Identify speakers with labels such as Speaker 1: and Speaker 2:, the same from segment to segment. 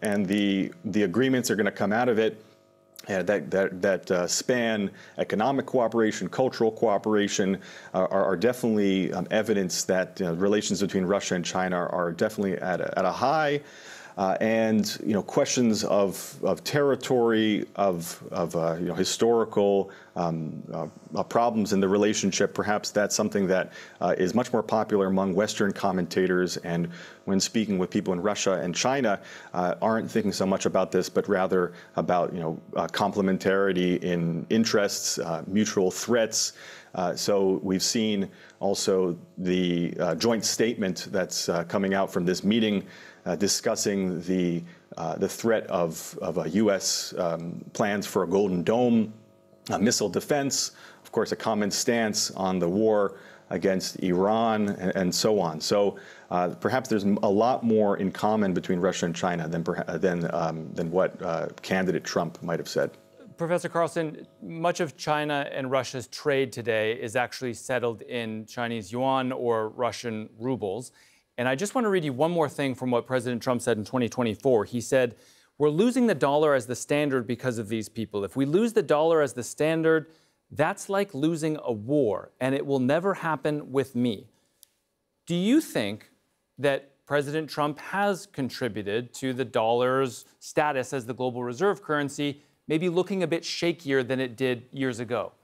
Speaker 1: and the agreements are going to come out of it that span economic cooperation, cultural cooperation, are definitely evidence that relations between Russia and China are definitely at a high. And questions of territory, of historical problems in the relationship. Perhaps that's something that is much more popular among Western commentators. And when speaking with people in Russia and China, aren't thinking so much about this, but rather about complementarity in interests, mutual threats. So we've seen also the joint statement that's coming out from this meeting. Discussing the threat of U.S. Plans for a Golden Dome, missile defense, of course, a common stance on the war against Iran, and so on. So perhaps there's a lot more in common between Russia and China than what candidate Trump might have said.
Speaker 2: Professor Carlson, much of China and Russia's trade today is actually settled in Chinese yuan or Russian rubles. And I just want to read you one more thing from what President Trump said in 2024. He said, we're losing the dollar as the standard because of these people. If we lose the dollar as the standard, that's like losing a war, and it will never happen with me. Do you think that President Trump has contributed to the dollar's status as the global reserve currency, maybe looking a bit shakier than it did years ago?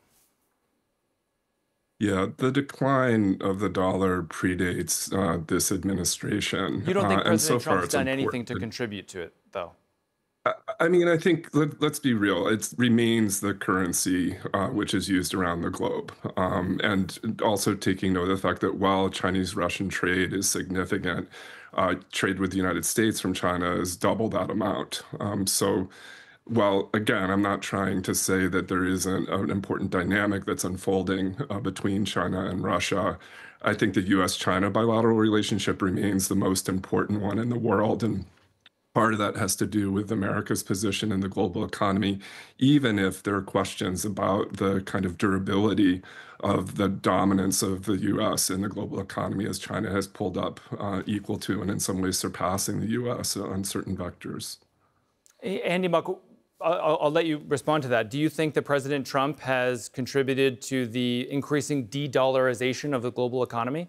Speaker 3: Yeah, the decline of the dollar predates this administration.
Speaker 2: You don't think President
Speaker 3: so
Speaker 2: Trump's done anything to contribute to it, though?
Speaker 3: I mean, I think, let's be real, it remains the currency which is used around the globe. And also taking note of the fact that while Chinese-Russian trade is significant, trade with the United States from China is double that amount. Well, again, I'm not trying to say that there isn't an important dynamic that's unfolding between China and Russia. I think the U.S.-China bilateral relationship remains the most important one in the world, and part of that has to do with America's position in the global economy, even if there are questions about the kind of durability of the dominance of the U.S. in the global economy as China has pulled up equal to and in some ways surpassing the U.S. on certain vectors.
Speaker 2: Andy Muck, I'll let you respond to that. Do you think that President Trump has contributed to the increasing de-dollarization of the global economy?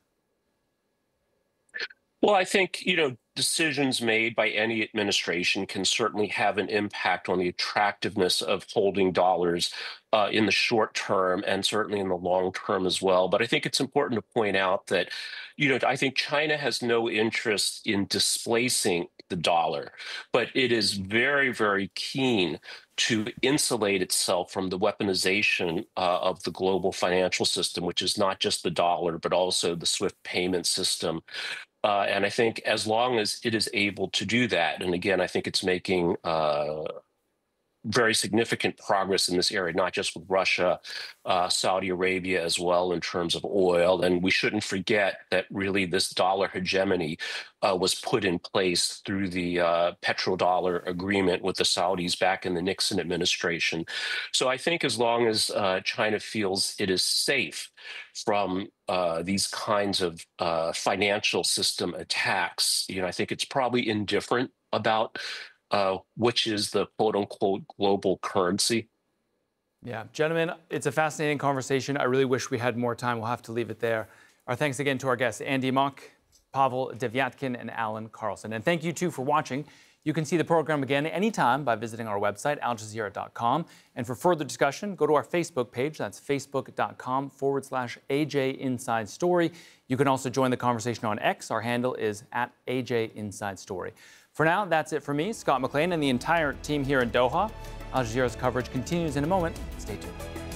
Speaker 4: Well, I think, decisions made by any administration can certainly have an impact on the attractiveness of holding dollars in the short term and certainly in the long term as well. But I think it's important to point out that, I think China has no interest in displacing the dollar, but it is very, very keen to insulate itself from the weaponization of the global financial system, which is not just the dollar, but also the SWIFT payment system. And I think as long as it is able to do that, and again, I think it's making very significant progress in this area, not just with Russia, Saudi Arabia as well in terms of oil. And we shouldn't forget that really this dollar hegemony was put in place through the petrodollar agreement with the Saudis back in the Nixon administration. So I think as long as China feels it is safe from these kinds of financial system attacks, I think it's probably indifferent about which is the quote-unquote global currency.
Speaker 2: Yeah, gentlemen, it's a fascinating conversation. I really wish we had more time. We'll have to leave it there. Our thanks again to our guests, Andy Muck, Pavel Devyatkin, and Alan Carlson. And thank you, too, for watching. You can see the program again anytime by visiting our website, aljazeera.com. And for further discussion, go to our Facebook page. That's facebook.com/AJ Inside Story. You can also join the conversation on X. Our handle is @AJ Inside Story. For now, that's it for me, Scott McLean, and the entire team here in Doha. Al Jazeera's coverage continues in a moment. Stay tuned.